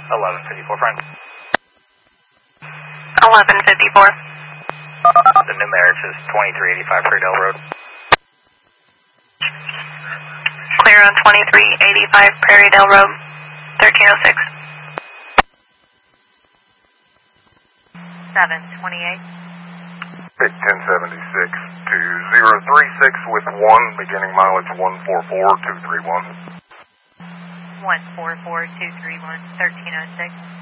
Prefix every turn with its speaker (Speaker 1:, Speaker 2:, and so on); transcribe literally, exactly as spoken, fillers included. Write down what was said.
Speaker 1: eleven fifty-four, friend.
Speaker 2: eleven fifty-four.
Speaker 1: The numerics is twenty-three eighty-five Prairiedale Road.
Speaker 2: Clear on twenty-three eighty-five Prairiedale Road, thirteen oh six. seven twenty-eight.
Speaker 3: Pick ten seventy-six to zero three six with one, beginning mileage one four four two three one.
Speaker 2: one four four two three one, thirteen oh six.